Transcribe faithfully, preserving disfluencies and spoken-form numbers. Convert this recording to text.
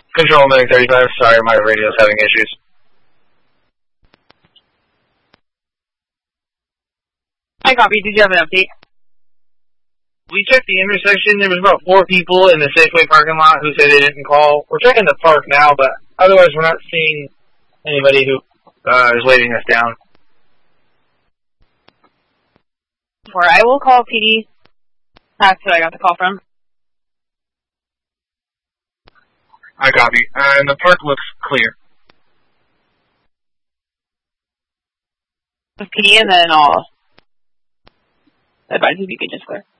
Control Medic thirty-five, sorry, my radio's having issues. I copy. Did you have an update? We checked the intersection. There was about four people in the Safeway parking lot who said they didn't call. We're checking the park now, but otherwise we're not seeing anybody who uh, is waving us down. Or I will call P D. That's who I got the call from. I copy. Uh, and the park looks clear. P D, and then I'll advise if you could just clear.